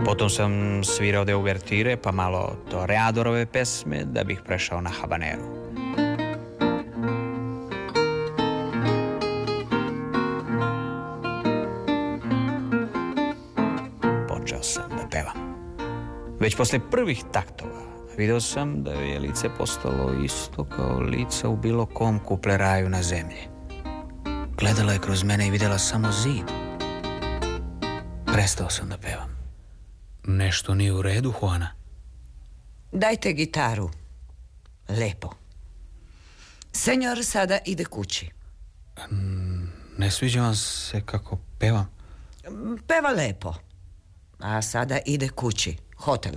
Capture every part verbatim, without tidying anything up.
Potom sam svirao de uvertire, pa malo Toreadorove pesme, da bih prešao na habaneru. Počeo sam da pevam. Već posle prvih taktova video sam da je lice postalo isto kao lica u bilo kom kupleraju na zemlji. Gledala je kroz mene i videla samo zid. Prestao sam da pevam. Nešto nije u redu, Juana. Dajte gitaru. Lepo. Senjor sada ide kući. Ne sviđa vam se kako pevam? Peva lepo. A sada ide kući. Hotel.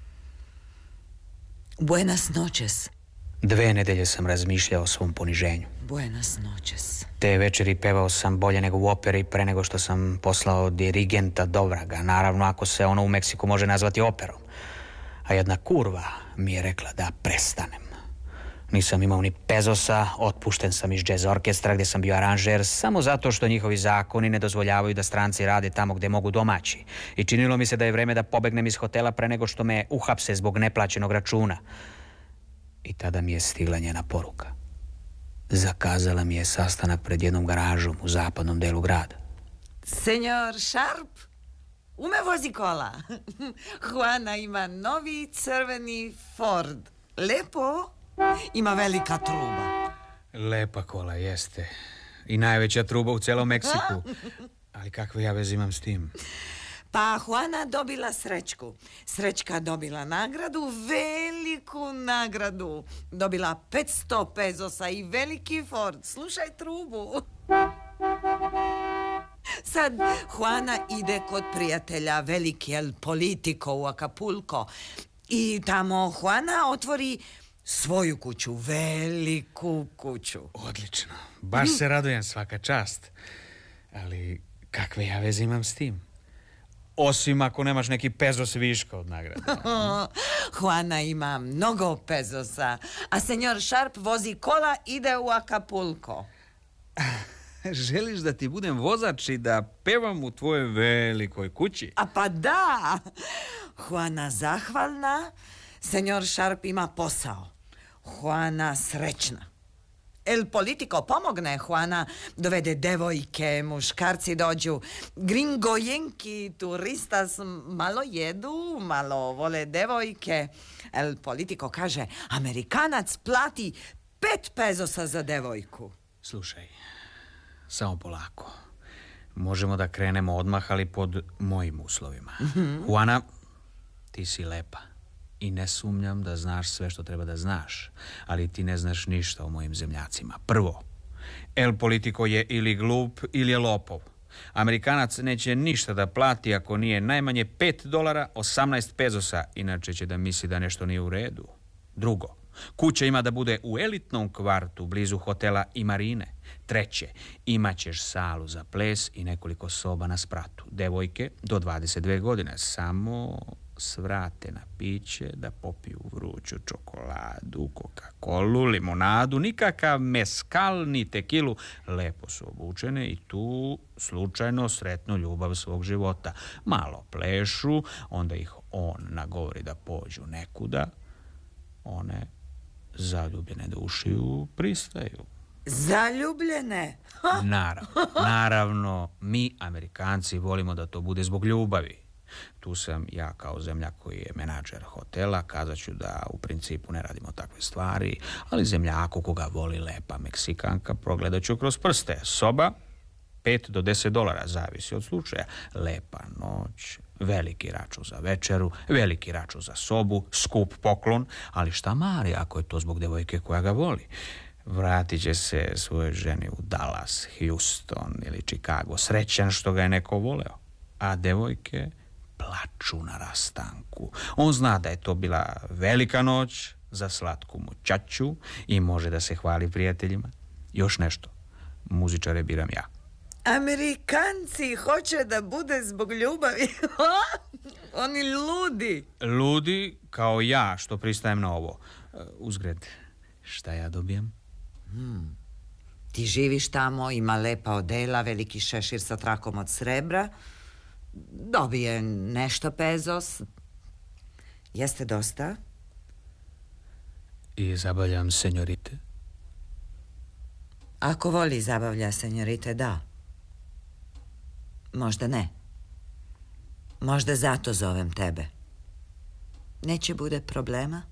Buenas noches. Dve nedelje sam razmišljao o svom poniženju. Buenas noches. Te večeri pevao sam bolje nego u operi pre nego što sam poslao dirigenta do vraga. Naravno, ako se ono u Meksiku može nazvati operom. A jedna kurva mi je rekla da prestanem. Nisam imao ni pezosa, otpušten sam iz džez orkestra gdje sam bio aranžer samo zato što njihovi zakoni ne dozvoljavaju da stranci rade tamo gdje mogu domaći. I činilo mi se da je vreme da pobegnem iz hotela pre nego što me uhapse zbog neplaćenog računa. I tada mi je stigla njena poruka. Zakazala mi je sastanak pred jednom garažom u zapadnom delu grada. Senjor Sharp, ume vozi kola. Juana ima novi crveni Ford. Lepo. Ima velika truba. Lepa kola, jeste. I najveća truba u celom Meksiku. Ali kakve ja veze imam s tim? Pa Juana dobila srećku. Srećka dobila nagradu, veliku nagradu. Dobila petsto pezosa i veliki Ford. Slušaj trubu. Sad Juana ide kod prijatelja veliki El Politico u Acapulco. I tamo Juana otvori svoju kuću, veliku kuću. Odlično. Baš se radujem, svaka čast. Ali kakve ja veze imam s tim? Osim ako nemaš neki pezos viška od nagrade. Juana ima mnogo pezosa, a senjor Sharp vozi kola, ide u Acapulco. Želiš da ti budem vozač i da pevam u tvojoj velikoj kući? A pa da! Juana zahvalna, senjor Sharp ima posao. Juana srećna. El Politico pomogne, Juana dovede devojke, muškarci dođu, gringojenki, turistas malo jedu, malo vole devojke. El Politico kaže, Amerikanac plati pet pezosa za devojku. Slušaj, samo polako. Možemo da krenemo odmah, ali pod mojim uslovima. Mm-hmm. Juana, ti si lepa. I ne sumnjam da znaš sve što treba da znaš, ali ti ne znaš ništa o mojim zemljacima. Prvo, El Politico je ili glup ili je lopov. Amerikanac neće ništa da plati ako nije najmanje pet dolara, osamnaest pezosa, inače će da misli da nešto nije u redu. Drugo, kuća ima da bude u elitnom kvartu blizu hotela i marine. Treće, imaćeš salu za ples i nekoliko soba na spratu. Devojke do dvadeset dve godine samo svrate na piće, da popiju vruću čokoladu, Coca-Colu, limonadu, nikakav meskal ni tekilu. Lepo su obučene i tu slučajno sretnu ljubav svog života. Malo plešu, onda ih on nagovori da pođu nekuda. One zaljubljene dušiju pristaju. Zaljubljene? Naravno, naravno, mi Amerikanci volimo da to bude zbog ljubavi. Tu sam ja kao zemljak koji je menadžer hotela, kazat ću da u principu ne radimo takve stvari, ali zemljaku koga voli lepa Meksikanka progledat ću kroz prste. Soba, pet do deset dolara, zavisi od slučaja. Lepa noć, veliki račun za večeru, veliki račun za sobu, skup poklon, ali šta mari ako je to zbog devojke koja ga voli? Vratit će se svojoj ženi u Dallas, Houston ili Chicago, srećan što ga je neko voleo. A devojke plaču na rastanku. On zna da je to bila velika noć za slatku mućaču i može da se hvali prijateljima. Još nešto, muzičare biram ja. Amerikanci hoće da bude zbog ljubavi. Oni ludi. Ludi kao ja što pristajem na ovo. Uzgred, šta ja dobijam? Hmm. Ti živiš tamo, ima lepa odela, veliki šešir sa trakom od srebra. dobije nešto pezos. Jeste dosta? I zabavljam senjorite? Ako voli zabavlja senjorite, da. Možda ne. Možda zato zovem tebe. Neće bude problema?